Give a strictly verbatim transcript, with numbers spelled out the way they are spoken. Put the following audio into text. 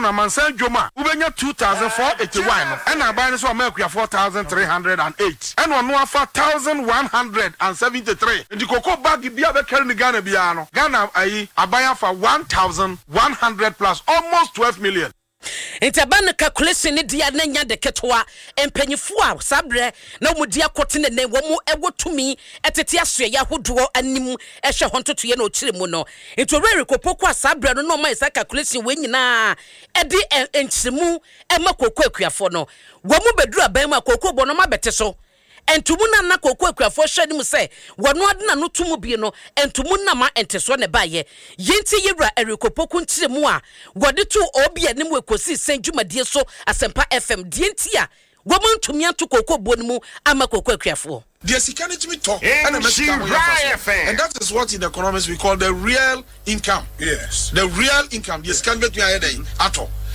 na mansan dwoma ubenya two thousand four hundred eighty-one no and aban no so amakuya four thousand three hundred eight and ono afa one thousand one hundred seventy-three ndi cocoa bag bia be carry ni Ghana bia no Ghana ayi aban afa one thousand one hundred plus almost twelve million. Intabana calculation ni dia na nya de ketwa empanyifu a sabre na omudi akote ne ne wo mu ewotumi etete asoe ya hodoɔ anim ehwe hontoto ye na okire mu no ntorere kopoko sabre no no mai sa calculation we nyina edi enchiremu ema kokko akuafo no wo mu beduru aban mu akokko bo no mabete so entumu na na kokko akuafo hwe nim se wono ade na no tumu bi no entumu na ma enteso ne baye yenti yewra erikopoko nchiremu a wode to obi anim we kosi senjumadie so asempa F M dienti a woman to me to kokko bo mu ama kokko akuafo. The security me talk and that is what in economics we call the real income. Yes. The real income. The security me at all.